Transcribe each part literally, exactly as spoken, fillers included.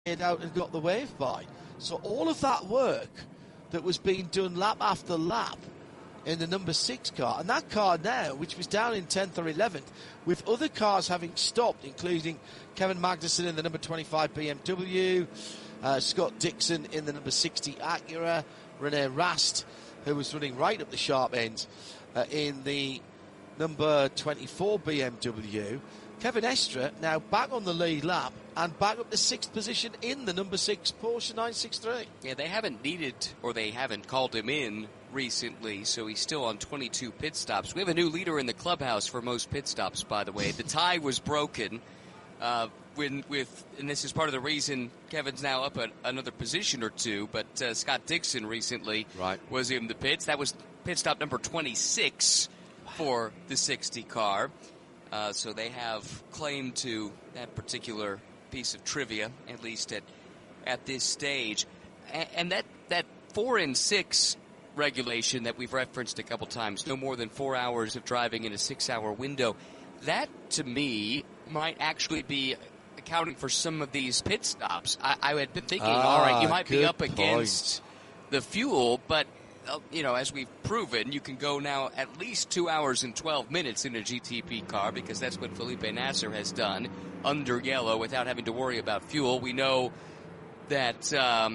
out and got the wave by. So all of that work that was being done lap after lap in the number six car, and that car now, which was down in tenth or eleventh, with other cars having stopped, including Kevin Magnussen in the number twenty-five B M W, uh, Scott Dixon in the number sixty Acura, Rene Rast, who was running right up the sharp end uh, in the number twenty-four B M W. Kevin Estre now back on the lead lap and back up to sixth position in the number six Porsche nine sixty-three. Yeah, they haven't needed, or they haven't called him in recently, so he's still on twenty-two pit stops. We have a new leader in the clubhouse for most pit stops, by the way. The tie was broken uh, when, with, and this is part of the reason Kevin's now up at another position or two, but uh, Scott Dixon recently right. was in the pits. That was pit stop number twenty-six for the sixty car. Uh, so they have claim to that particular piece of trivia, at least at at this stage. And, and that, that four and six regulation that we've referenced a couple times, no more than four hours of driving in a six-hour window, that, to me, might actually be accounting for some of these pit stops. I, I had been thinking, ah, all right, you might be up point. against the fuel, but Uh, you know, as we've proven, you can go now at least two hours and twelve minutes in a G T P car, because that's what Felipe Nasser has done under yellow without having to worry about fuel. We know that um,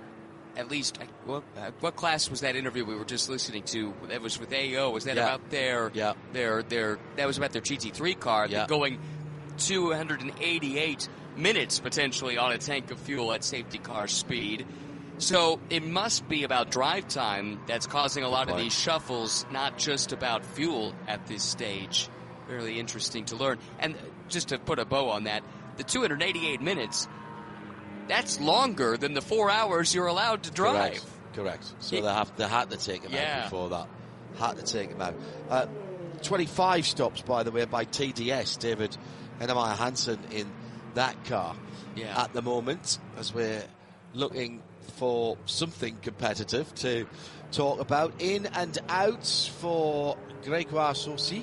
at least, what, uh, what class was that interview we were just listening to? That was with A O. Was that yeah. about their, yeah. their, their, that was about their G T three car, yeah. going two hundred eighty-eight minutes potentially on a tank of fuel at safety car speed. So it must be about drive time that's causing a lot of these shuffles, not just about fuel at this stage. Really interesting to learn. And just to put a bow on that, the two hundred eighty-eight minutes, that's longer than the four hours you're allowed to drive. Correct. Correct. So yeah. they have they had to take him yeah. out before that. Had to take him out. Uh, twenty-five stops, by the way, by T D S, David Heinemeier Hansson in that car yeah. at the moment, as we're looking for something competitive to talk about. In and out for Gregoire Saucy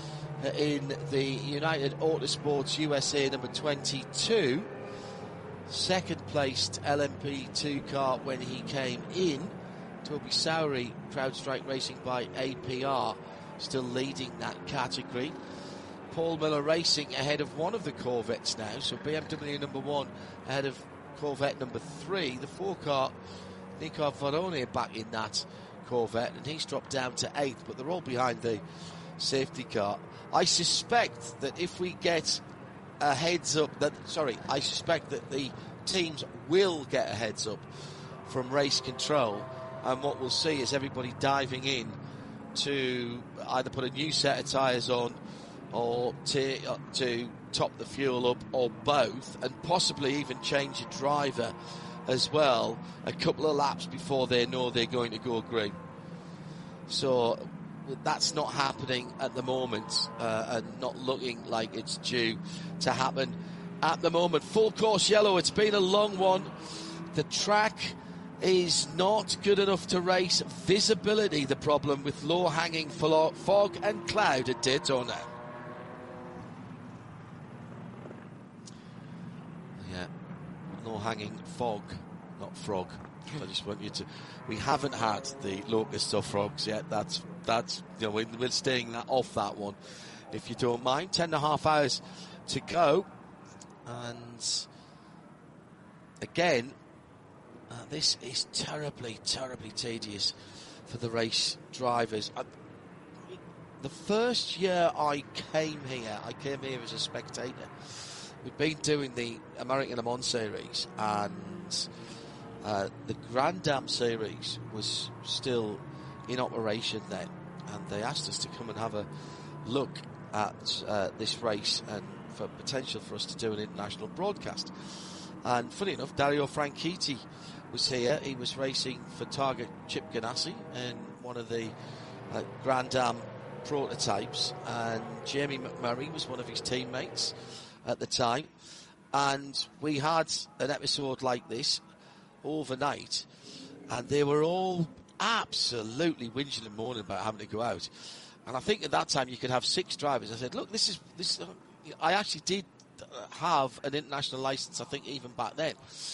in the United Autosports U S A number twenty-two. Second placed L M P two car when he came in. Toby Sowery, CrowdStrike Racing by A P R, still leading that category. Paul Miller Racing ahead of one of the Corvettes now, so B M W number one ahead of Corvette number three. The four car, Nico Varone back in that Corvette, and he's dropped down to eighth, but they're all behind the safety car. I suspect that if we get a heads up, that sorry, I suspect that the teams will get a heads up from race control, and what we'll see is everybody diving in to either put a new set of tyres on or to, uh, to top the fuel up, or both, and possibly even change a driver as well a couple of laps before they know they're going to go green. So that's not happening at the moment, uh, and not looking like it's due to happen at the moment. Full course yellow, it's been a long one. The track is not good enough to race. Visibility the problem with low hanging fog and cloud at Daytona. Yeah, low-hanging fog, not frog. I just want you to. We haven't had the locusts or frogs yet. That's that's you know we're, we're staying that off that one, if you don't mind. Ten and a half hours to go, and again, uh, this is terribly, terribly tedious for the race drivers. I, the first year I came here, I came here as a spectator. We've been doing the American Le Mans series, and uh, the Grand Dam series was still in operation then, and they asked us to come and have a look at uh, this race and for potential for us to do an international broadcast. And funny enough, Dario Franchitti was here. He was racing for Targa Chip Ganassi in one of the uh, Grand Dam prototypes, and Jamie McMurray was one of his teammates at the time, and we had an episode like this overnight, and they were all absolutely whinging and moaning about having to go out. And I think at that time you could have six drivers. I said, look, this is this. I actually did have an international license, I think, even back then.